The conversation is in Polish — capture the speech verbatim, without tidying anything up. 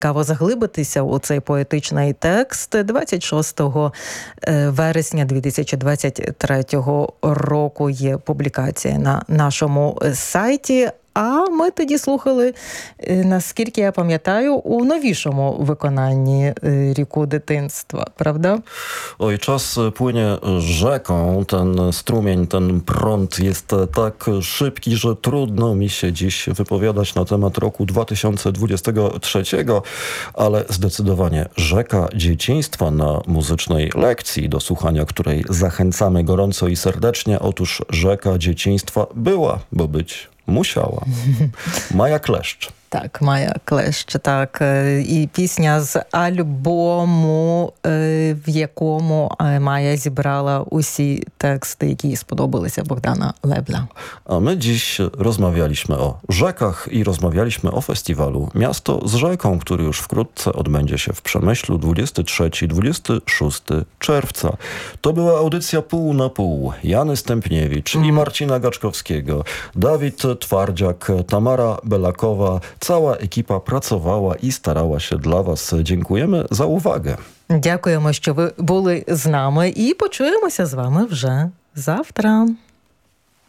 цікаво заглибитися у цей поетичний текст. двадцять шостого вересня дві тисячі двадцять третього року є публікація на нашому сайті. А ми тоді слухали, наскільки я пам'ятаю, у новішому виконанні «Ріку дитинства», prawda? Oj, czas płynie rzeką, ten strumień, ten prąd jest tak szybki, że trudno mi się dziś wypowiadać na temat roku dwa tysiące dwudziestego trzeciego, ale zdecydowanie rzeka dzieciństwa na muzycznej lekcji, do słuchania której zachęcamy gorąco i serdecznie. Otóż rzeka dzieciństwa była, bo być musiała. Maja Kleszcz. Так, Майя Клещ, так. І пісня з альбому, в якому Майя зібрала усі тексти, які сподобалися Богдана Лебля. A my dziś rozmawialiśmy o rzekach i rozmawialiśmy o festiwalu Miasto z rzeką, który już wkrótce odbędzie się w Przemyślu dwudziestego trzeciego do dwudziestego szóstego czerwca. To była audycja pół na pół. Jany Stępniewicz mm. i Marcina Gaczkowskiego, Dawid Twardziak, Tamara Belakowa. Cała ekipa pracowała i starała się dla was. Dziękujemy za uwagę. Дякуємо, що ви були з нами, і почуємося з вами вже завтра.